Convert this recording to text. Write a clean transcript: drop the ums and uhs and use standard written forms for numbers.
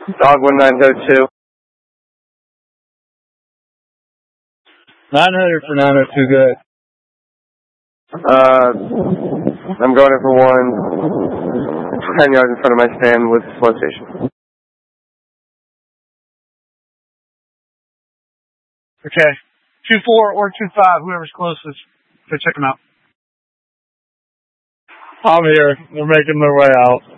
Dog 1902. 900 for 902, good. I'm going in for one. 10 yards in front of my stand with slow station. Okay. 2-4 or 2-5, whoever's closest. So check them out. I'm here. They're making their way out.